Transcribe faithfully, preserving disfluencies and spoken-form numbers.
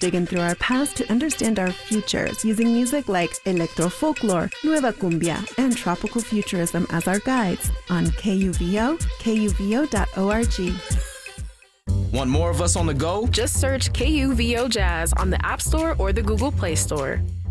digging through our past to understand our futures using music like electro folklore, nueva cumbia, and tropical futurism as our guides on K U V O, K U V O dot org. Want more of us on the go? Just search K U V O Jazz on the App Store or the Google Play Store.